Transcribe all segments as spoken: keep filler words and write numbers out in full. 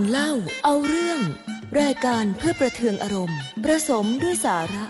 เล่าเอาเรื่องรายการเพื่อประเทืองอารมณ์ผสมด้วยสาระ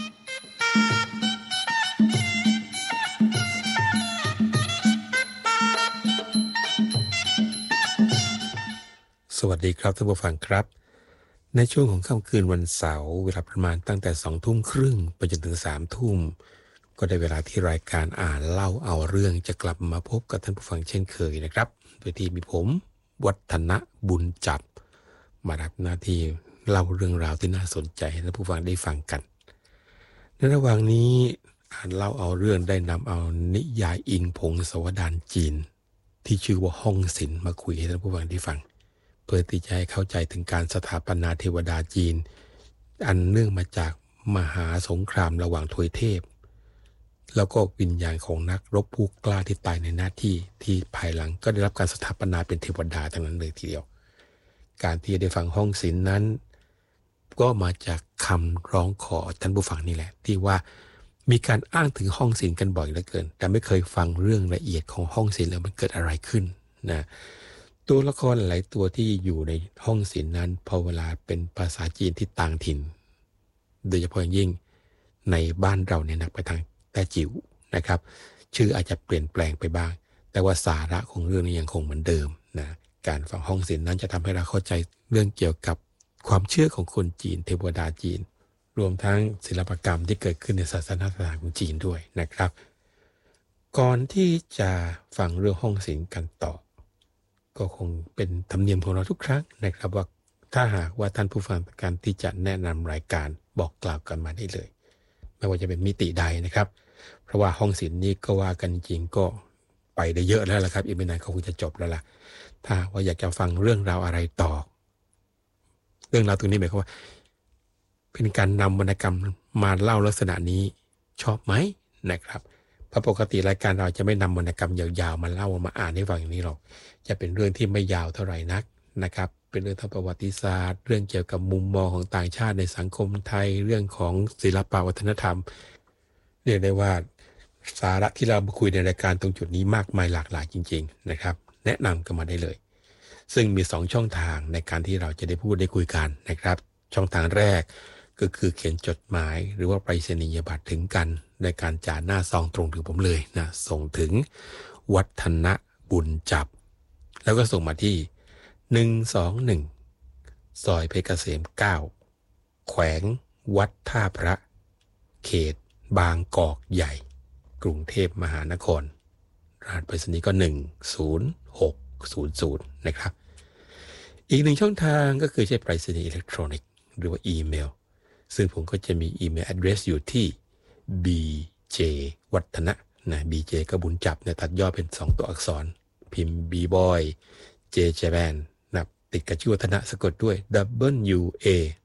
สวัสดีครับท่านผู้ฟังครับในช่วงของค่ำคืนวันเสาร์เวลาประมาณตั้งแต่สองทุ่มครึ่งไปจนถึงสามทุ่มก็ได้เวลาที่รายการอ่านเล่าเอาเรื่องจะกลับมาพบกับท่านผู้ฟังเช่นเคยนะครับโดยที่มีผมวัฒนะบุญจับมารับหน้าที่เล่าเรื่องราวที่น่าสนใจให้ท่านผู้ฟังได้ฟังกันในระหว่างนี้อ่านเล่าเอาเรื่องได้นำเอานิยายอิงพงศาวดารจีนที่ชื่อว่าห้องศิลป์มาคุยให้ท่านผู้ฟังได้ฟังเพื่อที่จะให้เข้าใจถึงการสถาปนาเทวดาจีนอันเนื่องมาจากมหาสงครามระหว่างทวยเทพแล้วก็วิญญาณของนักรบผู้กล้าที่ตายในหน้าที่ที่ภายหลังก็ได้รับการสถาปนาเป็นเทวดาทั้งนั้นเลยทีเดียวการที่ได้ฟังห้องศิลป์นั้นก็มาจากคำร้องขอท่านผู้ฟังนี่แหละที่ว่ามีการอ้างถึงห้องศิลป์กันบ่อยเหลือเกินแต่ไม่เคยฟังเรื่องละเอียดของห้องศิลป์แล้วมันเกิดอะไรขึ้นนะตัวละครหลายตัวที่อยู่ในห้องศิลป์นั้นพอเวลาเป็นภาษาจีนที่ต่างถิ่นโดยเฉพาะอย่างยิ่งในบ้านเราเนี่ยนักไปทางแต้จิ๋วนะครับชื่ออาจจะเปลี่ยนแปลงไปบ้างแต่ว่าสาระของเรื่องนี้ยังคงเหมือนเดิมนะการฟังห้องศิลป์นั้นจะทำให้เราเข้าใจเรื่องเกี่ยวกับความเชื่อของคนจีนเทวดาจีนรวมทั้งศิลปกรรมที่เกิดขึ้นในศาสนาของจีนด้วยนะครับก่อนที่จะฟังเรื่องห้องศิลป์กันต่อก็คงเป็นธรรมเนียมของเราทุกครั้งนะครับว่าถ้าหากว่าท่านผู้ฟังต้องการที่จะแนะนำรายการบอกกล่าวกันมาได้เลยไม่ว่าจะเป็นมิติใดนะครับเพราะว่าห้องศิลป์นี้ก็ว่ากันจริงก็ไปได้เยอะแล้วละครับอีกไม่นานเขาคงจะจบแล้วล่ะถ้าว่าอยากจะฟังเรื่องราวอะไรต่อเรื่องราวตรงนี้หมายความว่าเป็นการนำวรรณกรรมมาเล่าลักษณะนี้ชอบไหมนะครับเพราะปกติรายการเราจะไม่นำวรรณกรรมยาวๆมาเล่ามาอ่านให้ฟังอย่างนี้หรอกจะเป็นเรื่องที่ไม่ยาวเท่าไหร่นักนะครับเป็นเรื่องทางประวัติศาสตร์เรื่องเกี่ยวกับมุมมองของต่างชาติในสังคมไทยเรื่องของศิลปวัฒนธรรมเรียกได้ว่าสาระที่เราคุยในรายการตรงจุดนี้มากมายหลากหลายจริงๆนะครับแนะนำกันมาได้เลยซึ่งมีสองช่องทางในการที่เราจะได้พูดได้คุยกันนะครับช่องทางแรกก็คือเขียนจดหมายหรือว่าไปรษณียบัตรถึงกันในการจ่าหน้าซองตรงถึงผมเลยนะส่งถึงวัฒนบุญจับแล้วก็ส่งมาที่หนึ่งสองหนึ่งซอยเพชรเกษมเก้าแขวงวัดท่าพระเขตบางกอกใหญ่กรุงเทพมหานครรหัสไปรษณีย์ก็หนึ่งศูนย์หกศูนย์ศูนย์นะครับอีกหนึ่งช่องทางก็คือใช้ไปรษณีย์อิเล็กทรอนิกส์หรือว่าอีเมลซึ่งผมก็จะมีอีเมล address อยู่ที่ บี เจ วัฒนะนะ บี เจ ก็บุญจับเนี่ยตัดย่อเป็นสองตัวอักษรพิมพ์ B-boy J Japan นะติดกับชื่อวัฒนะสะกดด้วย W A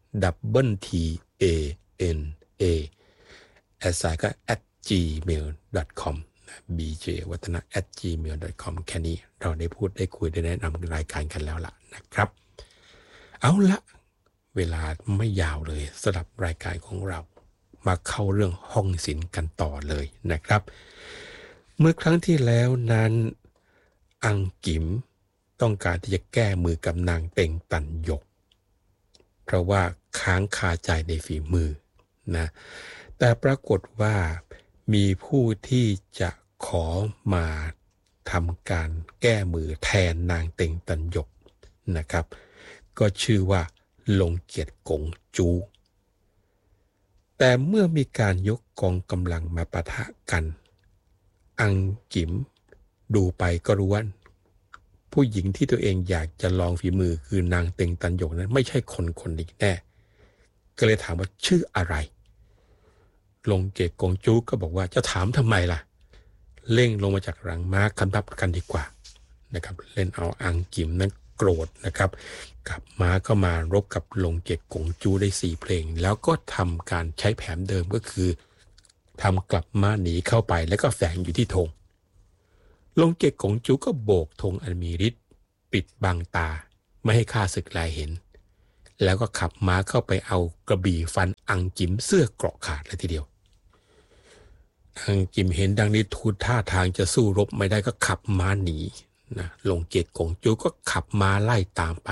W T A N A แอดไซน์ก็ at gmail dot com นะ บี เจ วัฒนะ at gmail dot com แค่นี้เราได้พูดได้คุยได้แนะนำรายการกันแล้วล่ะนะครับเอาละเวลาไม่ยาวเลยสำหรับรายการของเรามาเข้าเรื่องห้องศิลป์กันต่อเลยนะครับเมื่อครั้งที่แล้วนั้นอังกิมต้องการที่จะแก้มือกับนางเต็งตันหยกเพราะว่าค้างคาใจในฝีมือนะแต่ปรากฏว่ามีผู้ที่จะขอมาทำการแก้มือแทนนางเต็งตันหยกนะครับก็ชื่อว่าลงเกียรติกงจูแต่เมื่อมีการยกกองกำลังมาปะทะกันอังกิมดูไปก็รู้ว่าผู้หญิงที่ตัวเองอยากจะลองฝีมือคือนางเต็งตันหยกนั้นไม่ใช่คนคนนี้แน่ก็เลยถามว่าชื่ออะไรลงเกียรติกงจูก็บอกว่าจะถามทำไมล่ะเร่งลงมาจากหลังม้าคำทับกันดีกว่านะครับเล่นเอาอังกิมนั้นโกรธนะครับกับม้าก็มารบกับลงเกียรติกงจูได้สี่เพลงแล้วก็ทำการใช้แผนเดิมก็คือทำกลับม้าหนีเข้าไปแล้วก็แฝงอยู่ที่ธงลงเกียรติกงจูก็โบกธงอันมีฤทธิ์ปิดบังตาไม่ให้ข้าศึกแลเห็นแล้วก็ขับม้าเข้าไปเอากระบี่ฟันอังกิมเสื้อเกราะขาดเลยทีเดียวอังกิมเห็นดังนี้ทูลท่าทางจะสู้รบไม่ได้ก็ขับม้าหนีนะลงเกียรติกงจูก็ขับม้าไล่ตามไป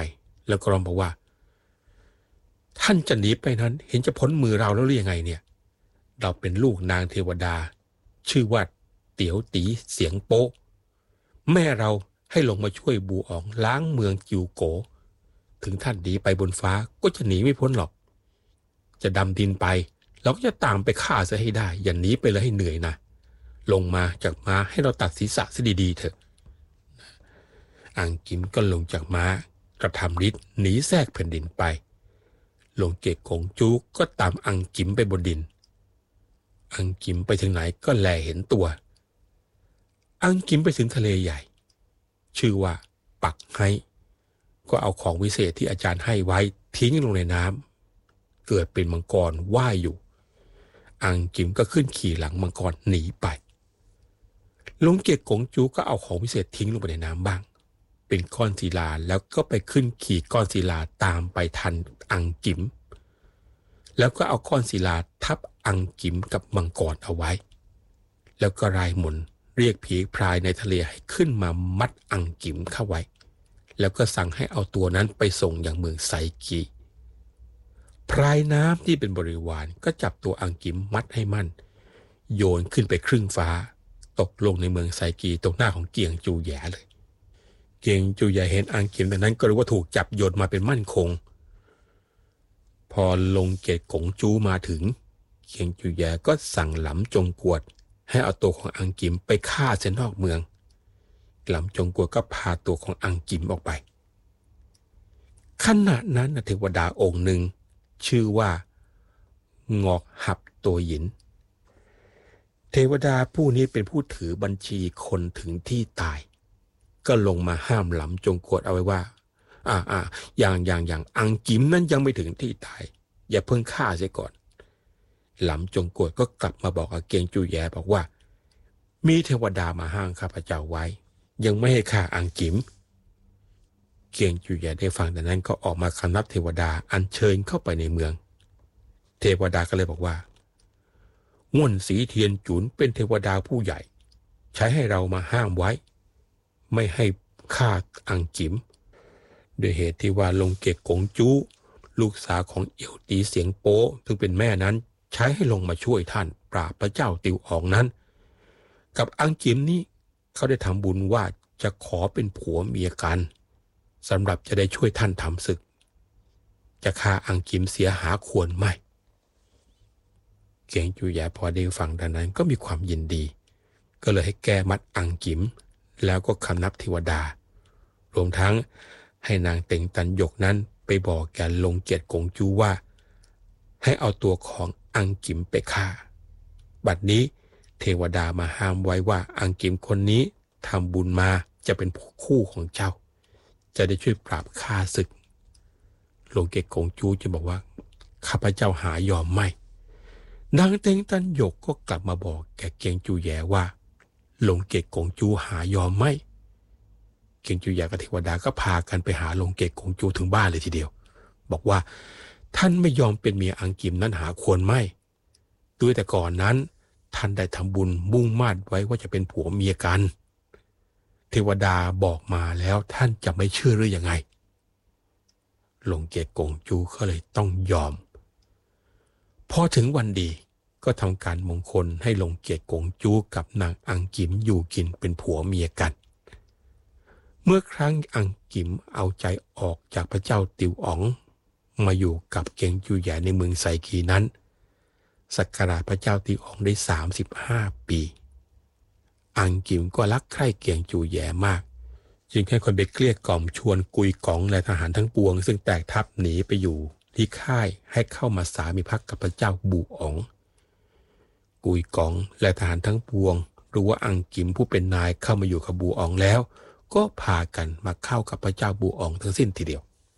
แล้วก็ร้องบอกว่าท่านจะหนีไปนั้นเห็นจะพ้นมือเราแล้วหรือยังไงเนี่ยเราเป็นลูกนางเทวดาชื่อว่าเตี๋ยวตีเสียงโป๊ะแม่เราให้ลงมาช่วยบูอ๋องล้างเมืองจิวโกถึงท่านหนีไปบนฟ้าก็จะหนีไม่พ้นหรอกจะดำดินไปเราก็จะตามไปฆ่าซะให้ได้อย่าหนีไปเลยให้เหนื่อยนะลงมาจากม้าให้เราตัดศีรษะซะดีๆเถอะอังกิมก็ลงจากม้ากระทำฤทธิ์หนีแทรกแผ่นดินไปลงเกกกงจูก็ตามอังกิมไปบนดินอังกิมไปถึงไหนก็แลเห็นตัวอังกิมไปถึงทะเลใหญ่ชื่อว่าปักไฮก็เอาของวิเศษที่อาจารย์ให้ไว้ทิ้งลงในน้ำเกิดเป็นมังกรว่ายอยู่อังกิมก็ขึ้นขี่หลังมังกรหนีไปลงเกกกงจูก็เอาของวิเศษทิ้งลงไปในน้ำบ้างเป็นก้อนศิลาแล้วก็ไปขึ้นขี่ก้อนศิลาตามไปทันอังกิมแล้วก็เอาก้อนศิลาทับอังกิมกับมังกรเอาไว้แล้วก็รายมนต์เรียกผีพรายในทะเลให้ขึ้นมามัดอังกิมเข้าไว้แล้วก็สั่งให้เอาตัวนั้นไปส่งยังเมืองไซกีพรายน้ำที่เป็นบริวารก็จับตัวอังกิมมัดให้มั่นโยนขึ้นไปครึ่งฟ้าตกลงในเมืองไซกีตรงหน้าของเกียงจูแย่เลยเกียงจูแย่เห็นอังกิมแต่นั้นก็รู้ว่าถูกจับโยนมาเป็นมั่นคงพอลงเกตกงจูมาถึงเกียงจูแย่ก็สั่งหลำจงกวดให้เอาตัวของอังกิมไปฆ่าเส้นนอกเมืองหลำจงกวดก็พาตัวของอังกิมออกไปขณะนั้นเทวดาองค์หนึ่งชื่อว่างอกหับตัวหยินเทวดาผู้นี้เป็นผู้ถือบัญชีคนถึงที่ตายก็ลงมาห้ามหลำจงกวดเอาไว้ว่าอ่าอ่าอย่างอย่างอย่างอังกิมนั้นยังไม่ถึงที่ตายอย่าเพิ่งฆ่าเสียก่อนหลำจงกวดก็กลับมาบอกกับเกียงจูแย่บอกว่ามีเทวดามาห้างข้าพเจ้าไว้ยังไม่ให้ฆ่าอังกิมเกียงจูแย่ได้ฟังแต่นั้นก็ออกมาคำนับเทวดาอัญเชิญเข้าไปในเมืองเทวดาก็เลยบอกว่าง่วนสีเทียนจุนเป็นเทวดาผู้ใหญ่ใช้ให้เรามาห้ามไว้ไม่ให้ฆ่าอังกิมด้วยเหตุที่ว่าลงเกกกงจูลูกสาวของเอี่ยวตีเสียงโป๊ซึ่งเป็นแม่นั้นใช้ให้ลงมาช่วยท่านปราบพระเจ้าติวอ๋องนั้นกับอังกิมนี้เขาได้ทำบุญว่าจะขอเป็นผัวเมียกันสำหรับจะได้ช่วยท่านทำศึกจะฆ่าอังกิมเสียหาควรไม่เกียงจูแย่พอได้ฟังดังนั้นก็มีความยินดีก็เลยให้แก้มัดอังกิมแล้วก็คำนับเทวดารวมทั้งให้นางเต็งตันหยกนั้นไปบอกแกลงเกียรติกงจูว่าให้เอาตัวของอังกิมไปฆ่าบัดนี้เทวดามาห้ามไว้ว่าอังกิมคนนี้ทำบุญมาจะเป็นคู่ของเจ้าจะได้ช่วยปราบฆ่าศึกลงเกียรติกงจูจะบอกว่าข้าพเจ้าหายอมไม่นางเต็งตันหยกก็กลับมาบอกแกเกียงจูแย่ว่าลงเกตกงจูหายอมไม่เกียงจูแย่กับเทวดาก็พากันไปหาลงเกตกงจูถึงบ้านเลยทีเดียวบอกว่าท่านไม่ยอมเป็นเมียอังกิมนั้นหาควรไม่ด้วยแต่ก่อนนั้นท่านได้ทำบุญมุ่งมั่นไว้ว่าจะเป็นผัวเมียกันเทวดาบอกมาแล้วท่านจะไม่เชื่อหรือยังไงลงเกตกงจูก็เลยต้องยอมพอถึงวันดีก็ทำการมงคลให้ลงเกียรติกงจูกับนางอังกิมอยู่กินเป็นผัวเมียกันเมื่อครั้งอังกิมเอาใจออกจากพระเจ้าติวอ๋องมาอยู่กับเกียงจูแย่ในเมืองไซกีนั้นสักการะพระเจ้าติวอ๋องได้สามสิบห้าปีอังกิมก็รักใคร่เกียงจูแย่มากจึงให้คนไปเกลี้ยกล่อมชวนกุยกองและทหารทั้งปวงซึ่งแตกทัพหนีไปอยู่ที่ค่ายให้เข้ามาสามิภักดิ์กับพระเจ้าบูอ๋องกุยกองและทหารทั้งปวงรู้ว่าอังกิมผู้เป็นนายเข้ามาอยู่กับบูอ๋องแล้วก็พากันมาเข้ากับพระเจ้าบูอ๋องทั้งสิ้นทีเดียว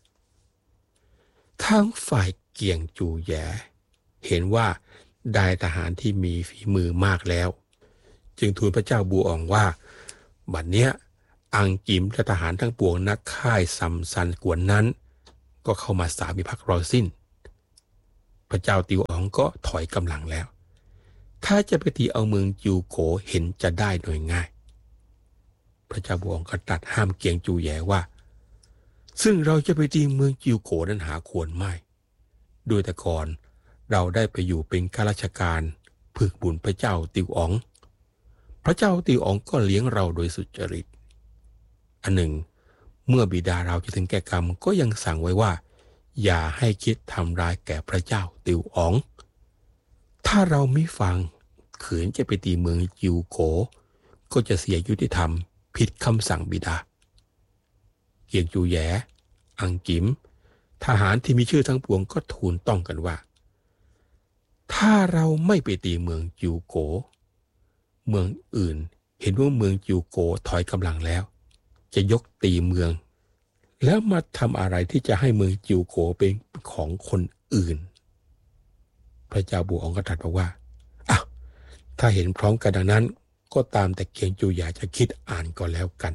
ทั้งฝ่ายเกียงจูแย่เห็นว่าได้ทหารที่มีฝีมือมากแล้วจึงทูลพระเจ้าบูอ๋องว่าบัดเนี้ยอังกิมและทหารทั้งปวงนักค่ายซัมซันกวนนั้นก็เข้ามาสามิภักดิ์เราสิ้นพระเจ้าติวอ๋องก็ถอยกำลังแล้วถ้าจะไปตีเอาเมืองจิวโกเห็นจะได้โดยง่ายพระเจ้าบูอ๋องก็ตรัสห้ามเกียงจูแย่ว่าซึ่งเราจะไปตีเมืองจิวโกนั้นหาควรไม่โดยแต่ก่อนเราได้ไปอยู่เป็นข้าราชการฝึกบุญพระเจ้าติวอ๋องพระเจ้าติวอ๋องก็เลี้ยงเราโดยสุจริตอันหนึ่งเมื่อบิดาเราจะถึงแก่กรรมก็ยังสั่งไว้ว่าอย่าให้คิดทำร้ายแก่พระเจ้าติวอ๋องถ้าเราไม่ฟังขืนจะไปตีเมืองจิวโกก็จะเสียยุติธรรมผิดคำสั่งบิดาเกียงจูแยอังกิมทหารที่มีชื่อทั้งปวงก็ทูลต้องกันว่าถ้าเราไม่ไปตีเมืองจิวโกเมืองอื่นเห็นว่าเมืองจิวโกถอยกำลังแล้วจะยกตีเมืองแล้วมาทำอะไรที่จะให้เมืองจิวโกเป็นของคนอื่นพระเจ้าบูอองก็ตรัสบอกว่าอ้าวถ้าเห็นพร้อมกันดังนั้นก็ตามแต่เกียงจูอยากจะคิดอ่านก็แล้วกัน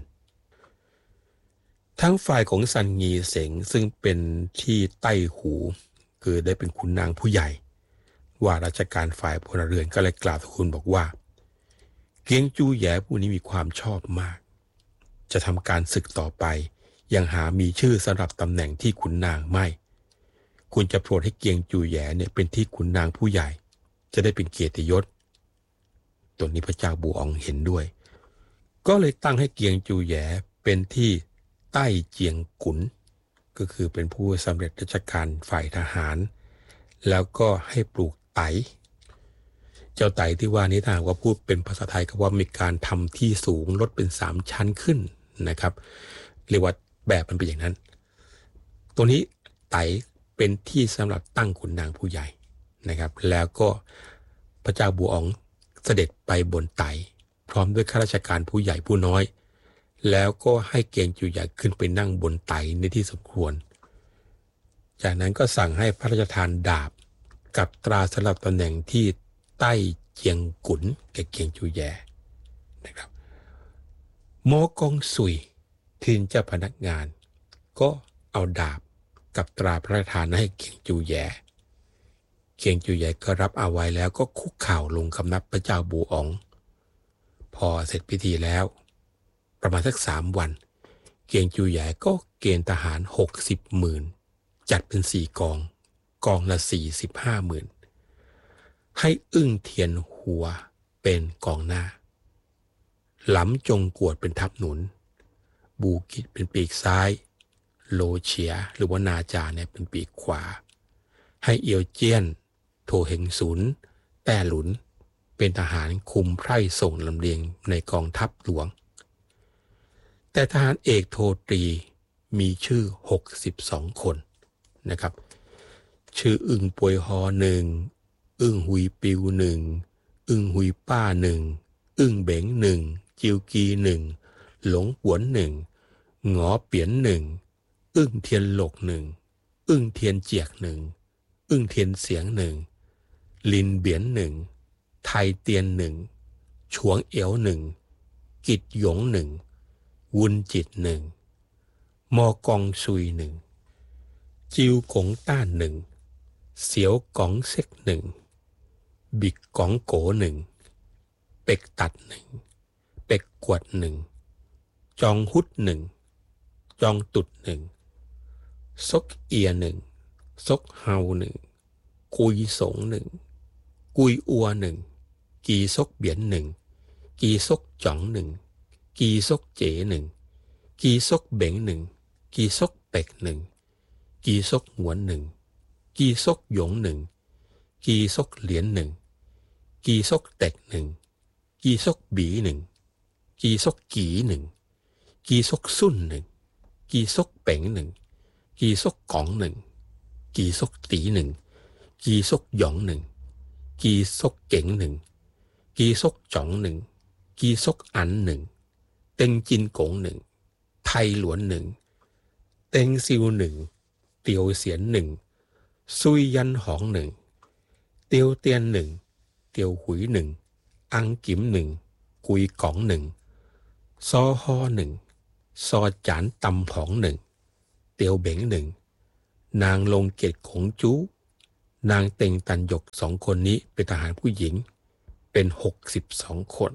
ทั้งฝ่ายของซันงีเสงซึ่งเป็นที่ใต้หูคือได้เป็นขุนนางผู้ใหญ่ว่าราชการฝ่ายพลเรือนก็เลยกล่าวทูลบอกว่าเกียงจูแย่ผู้นี้มีความชอบมากจะทำการศึกต่อไปยังหามีชื่อสำหรับตำแหน่งที่ขุนนางไม่คุณจะโปรดให้เกียงจูแย่เนี่ยเป็นที่ขุนนางผู้ใหญ่จะได้เป็นเกียรติยศตัวนี้พระเจ้าบูอองเห็นด้วยก็เลยตั้งให้เกียงจูแย่เป็นที่ใต้เจียงกุนก็คือเป็นผู้สำเร็จราชการฝ่ายทหารแล้วก็ให้ปลูกไตเจ้าไตที่ว่านี้ถ้าหากว่าพูดเป็นภาษาไทยก็ว่ามีการทำที่สูงลดเป็นสามชั้นขึ้นนะครับเรียกว่าแบบมันเป็นอย่างนั้นตัวนี้ไตเป็นที่สำหรับตั้งขุนนางผู้ใหญ่นะครับแล้วก็พระเจ้าบูอองเสด็จไปบนไตพร้อมด้วยข้าราชการผู้ใหญ่ผู้น้อยแล้วก็ให้เกียงจูใหญ่ขึ้นไปนั่งบนไตในที่สมควรจากนั้นก็สั่งให้พระราชทานดาบกับตราสำหรับตำแหน่งที่ใต้เจียงกุนแก่เกียงจูแย่นะครับโมกงซุยทีนเจ้าพนักงานก็เอาดาบกับตราพระราชทานให้เกียงจูแย่เกียงจูแย่ก็รับเอาไว้แล้วก็คุกเข่าลงคำนับพระเจ้าบูอองพอเสร็จพิธีแล้วประมาณสักสามวันเกียงจูแย่ก็เกณฑ์ทหารหกสิบหมื่นจัดเป็นสี่กองกองละสี่สิบห้าหมื่นให้อึ้งเทียนหัวเป็นกองหน้าหลำจงกวดเป็นทัพหนุนบูกิดเป็นปีกซ้ายโลเฉียหรือว่านาจาเนี่ยเป็นปีกขวาให้เอียวเจี้ยนโถเฮงซุนแต้หลุนเป็นทหารคุมไพร่ส่งลำเลียงในกองทัพหลวงแต่ทหารเอกโทตรีมีชื่อหกสิบสองคนนะครับชื่ออึ้งปวยฮอหนึ่งอึ้งหุยปิวหนึ่งอึ้งหุยป้าหนึ่งอึ้งเบ๋งหนึ่งจิวกีหนึ่งหลงหวนหนึ่งหงอเปียนหนึ่งอึ้งเทียนหลกหนึ่งอึ้งเทียนเจียกหนึ่งอึ้งเทียนเสียงหนึ่งลินเบียนหนึ่งไทยเตียนหนึ่งฉวงเอ๋วหนึ่งกิจหยงหนึ่งวุนจิตหนึ่งมอกองซุยหนึ่งจิวกงต้านหนึ่งเสียวกองเซ็กหนึ่งบิกกองโกหนึ่งเป็กตัดหนึ่งเป็กกวดหนึ่งจองฮุดหนึ่งจองตุดหนึ่งซกเอียหนึ่งซกเฮาหนึ่งกุยสงหนึ่งกุยอัวหนึ่งกีซกเบียนหนึ่งกีซกจ่องหนึ่งกีซกเจ๋หนึ่งกีซกเบ๋งหนึ่งกีซกเป็กหนึ่งกีซกหวนหนึ่งกีซกหยงหนึ่งกีซกเหรียญหนึ่งกีซกเต็กหนึ่งกีซกบีหนึ่งกีซกกีหนึ่งกีซกสุ่นหนึ่งกีซกเป๋งหนึ่งกีซกกองหนึ่งกีซกตีหนึ่งกีซกหยองหนึ่งกีซกเก๋งหนึ่งกีซกจ่องหนึ่งกีซกอันหนึ่งเต็งจินกงหนึ่งไทยหลวนหนึ่งเต็งซิวหนึ่งเตียวเสียนหนึ่งซุยยันหองหนึ่งเตียวเตียนหนึ่งเตียวหุยหนึ่งอังกิมหนึ่งกุยกองหนึ่งซอฮอหนึ่งซอจานตำผองหนึ่งเตียวเบ๋งหนึ่งนางลงเกตขงจูนางเต็งตันหยกสองคนนี้เป็นทหารผู้หญิงเป็นหกสิบสองคน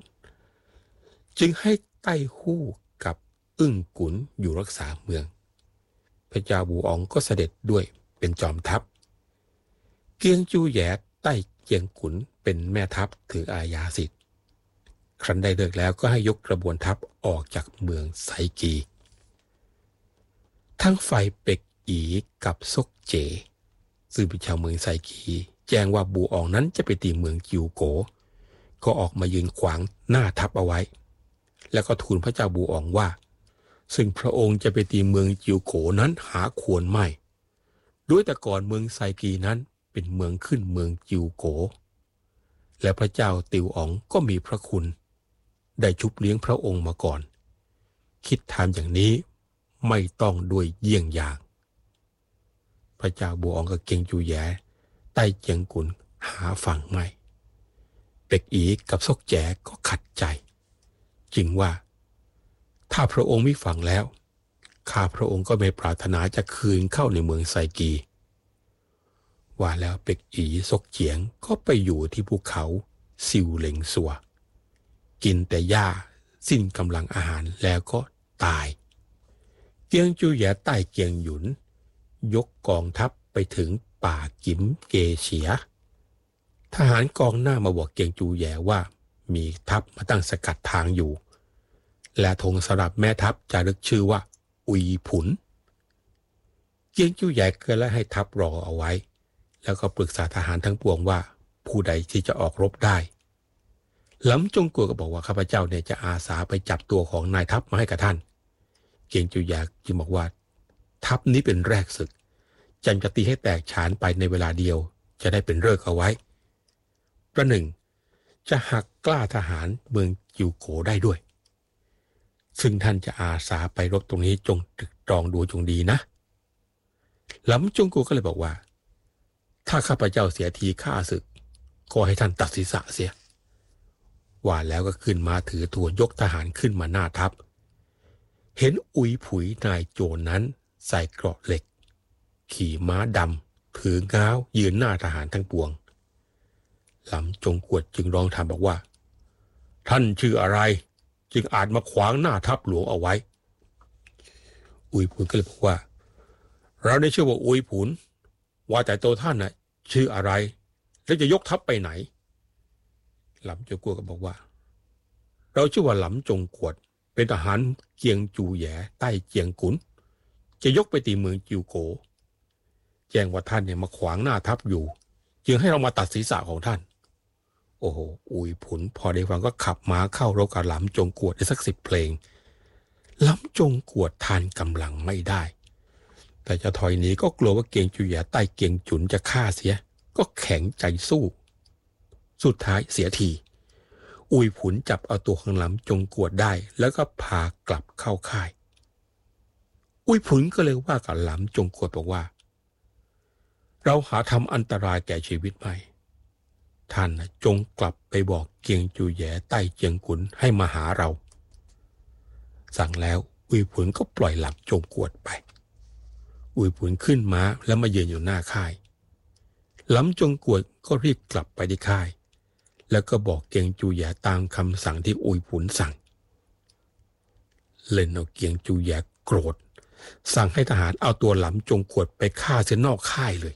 จึงให้ใต้หู้กับอึ้งกุนอยู่รักษาเมืองระเจ้าบูอองก็เสด็จด้วยเป็นจอมทัพเกียงจูแย่ใต้เจียงขุนเป็นแม่ทัพถืออาญาสิทธิ์ครั้นได้เลิกแล้วก็ให้ยกกระบวนทัพออกจากเมืองไซกีทั้งฝ่ายเป็กอีกับซกเจซึ่งเป็นชาวเมืองไซกีแจ้งว่าบูอองนั้นจะไปตีเมืองจิวโกก็ออกมายืนขวางหน้าทัพเอาไว้แล้วก็ทูลพระเจ้าบูอองว่าซึ่งพระองค์จะไปตีเมืองจิวโกนั้นหาควรไม่ด้วยแต่ก่อนเมืองไซกีนั้นเป็นเมืองขึ้นเมืองจิวโกและพระเจ้าติวอ๋องก็มีพระคุณได้ชุบเลี้ยงพระองค์มาก่อนคิดทำอย่างนี้ไม่ต้องด้วยเยี่ยงอย่างพระเจ้าบูอองกับเกียงจูแย่ใต้เจียงกุนหาฝั่งไม่เป็กอีกับซกแจก็ขัดใจจึงว่าถ้าพระองค์ไม่ฟังแล้วข้าพระองค์ก็ไม่ปรารถนาจะคืนเข้าในเมืองไซกีว่าแล้วเป็กอีซกเจียงก็ไปอยู่ที่ภูเขาซิวเหลงซัวกินแต่หญ้าสิ้นกำลังอาหารแล้วก็ตายเกียงจูแย่ใต้เกียงหยุนยกกองทัพไปถึงป่ากิมเกเฉียทหารกองหน้ามาบอกเกียงจูแย่ว่ามีทัพมาตั้งสกัดทางอยู่และธงสำหรับแม่ทัพจะรึกชื่อว่าอุยผุนเกียงจูแย่ก็เลยให้ทัพรอเอาไว้แล้วก็ปรึกษาทหารทั้งปวงว่าผู้ใดที่จะออกรบได้หลำจงกัวก็บอกว่าข้าพเจ้าเนี่ยจะอาสาไปจับตัวของนายทัพมาให้กับท่านเกียงจูแย่จึงบอกว่าทัพนี้เป็นแรกศึกจันจะตีให้แตกฉานไปในเวลาเดียวจะได้เป็นฤกษ์เอาไว้ประหนึ่งจะหักกล้าทหารเมืองจิวโกได้ด้วยซึ่งท่านจะอาสาไปรบตรงนี้จงตรึกตรองดูจงดีนะหลำจงกัวก็เลยบอกว่าถ้าข้าพเจ้าเสียทีฆ่าศึกก็ให้ท่านตัดศีรษะเสียว่าแล้วก็ขึ้นมาถือทวนยกทหารขึ้นมาหน้าทัพเห็นอุยผุยนายโจรนั้นใส่เกราะเหล็กขี่ม้าดำถือง้าวยืนหน้าทหารทั้งปวงหลำจงกวดจึงร้องถามบอกว่าท่านชื่ออะไรจึงอาจมาขวางหน้าทัพหลวงเอาไว้อุยผุยก็เลยบอกว่าเราได้ชื่อว่าอุยผุนว่าแต่ตัวท่านน่ะชื่ออะไรและจะยกทัพไปไหนหลำจงกวดก็บอกว่าเราชื่อว่าหลำจงกวดเป็นทหารเกียงจูแย่ใต้เจียงกุนจะยกไปตีเมืองจิวโกแจ้งว่าท่านเนี่ยมาขวางหน้าทัพอยู่จึงให้เรามาตัดศีรษะของท่านโอ้โหอุยผุนพอได้ฟังก็ขับม้าเข้ารบกับหลำจงกวดได้สักสิบเพลงหลำจงกวดทานกำลังไม่ได้แต่จะถอยหนีก็กลัวว่าเกียงจูแย่ใต้เกียงจุนจะฆ่าเสียก็แข็งใจสู้สุดท้ายเสียทีอุยผุนจับเอาตัวของหลำจงกวดได้แล้วก็พากลับเข้าค่ายอุยผุนก็เลยว่ากับหลำจงกวดบอกว่าเราหาทำอันตรายแก่ชีวิตไม่ท่านจงกลับไปบอกเกียงจูแย่ใต้เจียงกุนให้มาหาเราสั่งแล้วอุยผุนก็ปล่อยหลำจงกวดไปอุยผุนขึ้นม้าแล้วมายืนอยู่หน้าค่ายหลำจงกวดก็รีบกลับไปที่ค่ายแล้วก็บอกเกียงจูแย่ตามคำสั่งที่อุยผุนสั่งเล่นเอาเกียงจูแย่โกรธสั่งให้ทหารเอาตัวหลำจงกวดไปฆ่าเสียนอกค่ายเลย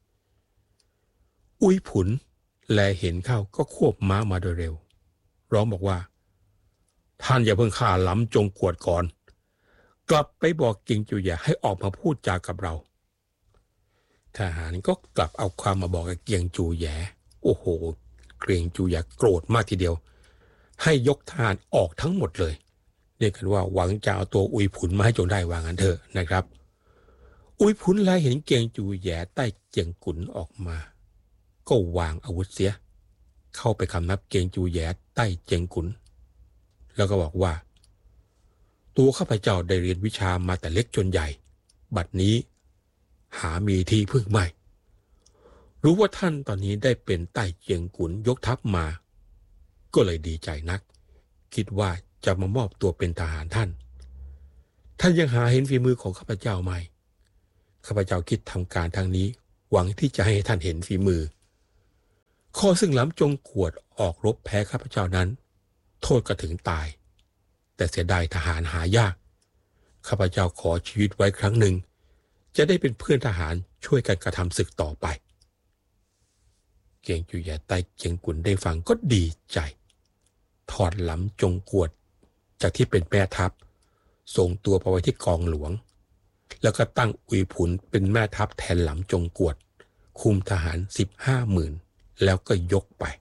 อุยผุนแลเห็นเข้าก็ควบม้ามาโดยเร็วร้องบอกว่าท่านอย่าเพิ่งฆ่าหลำจงกวดก่อนกลับไปบอกเกียงจูแย่ให้ออกมาพูดจากับเราทหารก็กลับเอาความมาบอกกับเกียงจูแย่โอ้โหเกียงจูแย่โกรธมากทีเดียวให้ยกทหารออกทั้งหมดเลยเรียกกันว่าหวังจะเอาตัวอุยผุนมาให้จงได้ว่างั้นเถอะนะครับอุยผุนแลเห็นเกียงจูแย่ใต้เจียงกุนออกมาก็วางอาวุธเสียเข้าไปคำนับเกียงจูแย่ใต้เจียงกุนแล้วก็บอกว่าตัวข้าพเจ้าได้เรียนวิชามาแต่เล็กจนใหญ่บัดนี้หามีที่พึ่งไม่รู้ว่าท่านตอนนี้ได้เป็นใต้เจียงกุนยกทัพมาก็เลยดีใจนักคิดว่าจะมามอบตัวเป็นทหารท่านท่านยังหาเห็นฝีมือของข้าพเจ้าไหมข้าพเจ้าคิดทำการทางนี้หวังที่จะให้ท่านเห็นฝีมือข้อซึ่งหลำจงกวดออกรบแพ้ข้าพเจ้านั้นโทษก็ถึงตายแต่เสียดายทหารหายากข้าพเจ้าขอชีวิตไว้ครั้งหนึ่งจะได้เป็นเพื่อนทหารช่วยกันกระทำศึกต่อไปเกียงจูแย่ไต้เจียงกุนได้ฟังก็ดีใจถอดหลำจงกวดจากที่เป็นแม่ทัพส่งตัวไปไว้ที่กองหลวงแล้วก็ตั้งอุยผุนเป็นแม่ทัพแทนหลำจงกวดคุมทหารสิบห้าหมื่นแล้วก็ยกไป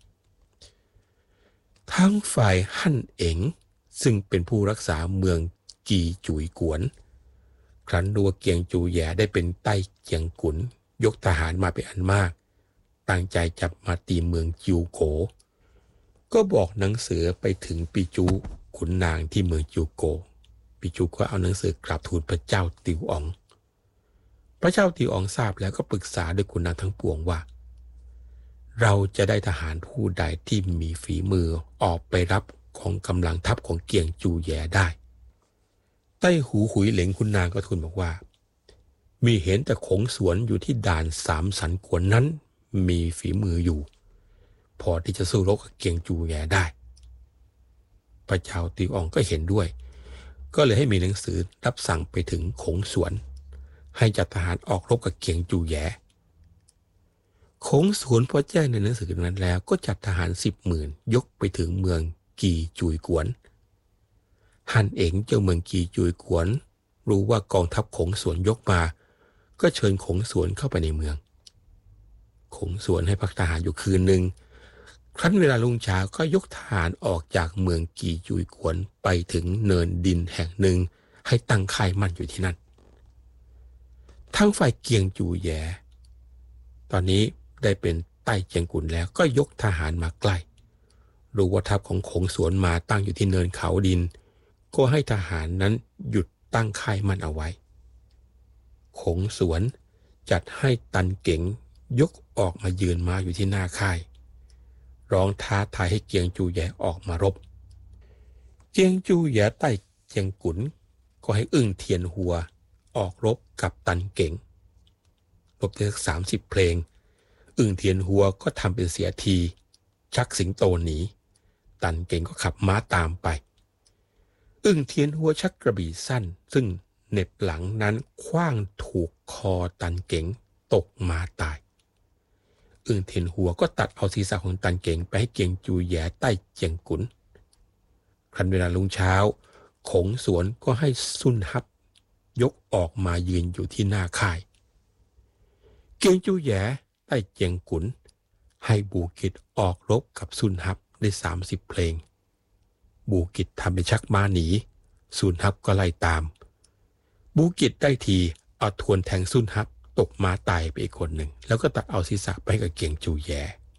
ทั้งฝ่ายฮั่นเอ๋งซึ่งเป็นผู้รักษาเมืองกีจุยกวนครั้นดูว่าเกียงจูแย่ได้เป็นใต้เจียงกุนยกทหารมาเป็นอันมากตั้งใจจับมาตีเมืองจิวโกก็บอกหนังสือไปถึงปีจูขุนนางที่เมืองจิวโกปีจูก็เอาหนังสือกราบทูลพระเจ้าติวอ๋องพระเจ้าติวอ๋องทราบแล้วก็ปรึกษาด้วยขุนนางทั้งปวงว่าเราจะได้ทหารผู้ใดที่มีฝีมือออกไปรับของกำลังทัพของเกียงจูแย่ได้ใต้หูหุยเหลงขุนนางก็ทูลบอกว่ามีเห็นแต่ขงสวนอยู่ที่ด่านสามสันกวนนั้นมีฝีมืออยู่พอที่จะสู้รบกับเกียงจูแย่ได้พระเจ้าติวอ๋องก็เห็นด้วยก็เลยให้มีหนังสือรับสั่งไปถึงขงสวนให้จัดทหารออกรบกับเกียงจูแย่ขงสวนพอแจ้งในหนังสือนั้นแล้วก็จัดทหารสิบหมื่นยกไปถึงเมืองกีจุยกวนฮั่นเอ๋งเจ้าเมืองกีจุยกวนรู้ว่ากองทัพขงสวนยกมาก็เชิญขงสวนเข้าไปในเมืองขงสวนให้พักทหารอยู่คืนหนึ่งครั้นเวลารุ่งเช้าก็ยกทหารออกจากเมืองกีจุยกวนไปถึงเนินดินแห่งหนึ่งให้ตั้งค่ายมั่นอยู่ที่นั่นทั้งฝ่ายเกียงจูแย่ตอนนี้ได้เป็นใต้เจียงกุนแล้วก็ยกทหารมาใกล้รู้ว่าทัพของขงสวนมาตั้งอยู่ที่เนินเขาดินก็ให้ทหารนั้นหยุดตั้งค่ายมั่นเอาไว้ขงสวนจัดให้ตันเก๋งยกออกมายืนม้าอยู่ที่หน้าค่ายร้องท้าทายให้เกียงจูแย่ออกมารบเกียงจูแย่ใต้เจียงกุนก็ให้อึ้งเทียนหัวออกรบกับตันเก๋งรบได้สักสามสิบเพลงอึ้งเทียนหัวก็ทำเป็นเสียทีชักสิงโตหนีตันเก๋งก็ขับม้าตามไปอึ้งเทียนหัวชักกระบี่สั้นซึ่งเหน็บหลังนั้นขว้างถูกคอตันเก๋งตกมาตายอึ้งเทียนหัวก็ตัดเอาศีรษะของตันเก๋งไปให้เกียงจูแย่ใต้เจียงกุนครั้นเวลารุ่งเช้าขงสวนก็ให้ซุนฮับยกออกมายืนอยู่ที่หน้าค่ายเกียงจูแย่ใต้เจียงกุนให้บูกิตออกรบกับซุนฮับได้สามสิบเพลงบูกิตทำเป็นชักม้าหนีซุนฮับก็ไล่ตามบูกิตได้ทีเอาทวนแทงซุนฮับตกม้าตายไปอีกคนหนึ่งแล้วก็ตัดเอาศีรษะไปกับเกียงจูแย่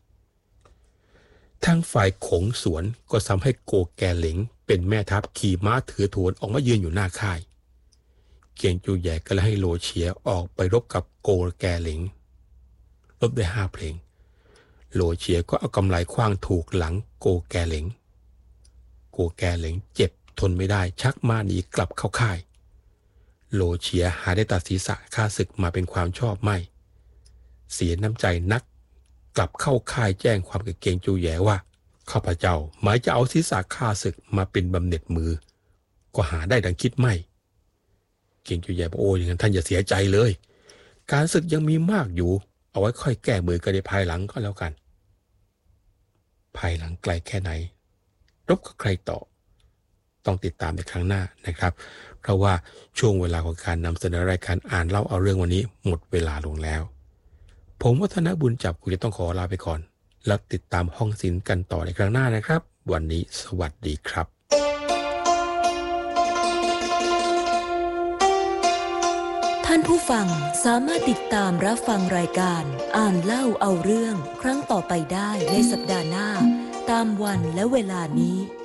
ทางฝ่ายขงสวนก็ทำให้โกแกเหลงเป็นแม่ทัพขี่ม้าถือโถนออกมายืนอยู่หน้าค่ายเกียงจูแย่ก็เลยให้โลเฉียออกไปรบกับโกแกเหลงรบได้ห้าเพลงโลเฉียก็เอากำไลขว้างถูกหลังโกแกเหลงโกแกเหลงเจ็บทนไม่ได้ชักม้าหนีกลับเข้าค่ายโลเฉียหาได้ตัดศีรษะข้าศึกมาเป็นความชอบไม่เสียน้ำใจนักกลับเข้าค่ายแจ้งความกับเกียงจูแย่ว่าข้าพเจ้าหมายจะเอาศีรษะข้าศึกมาเป็นบำเหน็จมือก็หาได้ดังคิดไม่เกียงจูแย่บอกโอ้ยอย่างนั้นท่านอย่าเสียใจเลยการศึกยังมีมากอยู่เอาไว้ค่อยแก้มือกันในภายหลังก็แล้วกันภายหลังไกลแค่ไหนรบกับใครต่อต้องติดตามในครั้งหน้านะครับเพราะว่าช่วงเวลาของการนำเสนอรายการอ่านเล่าเอาเรื่องวันนี้หมดเวลาลงแล้วผมวัฒนบุญจับคุณจะต้องขอลาไปก่อนแล้วติดตามห้องศิลป์กันต่อในครั้งหน้านะครับวันนี้สวัสดีครับท่านผู้ฟังสามารถติดตามรับฟังรายการอ่านเล่าเอาเรื่องครั้งต่อไปได้ในสัปดาห์หน้าตามวันและเวลานี้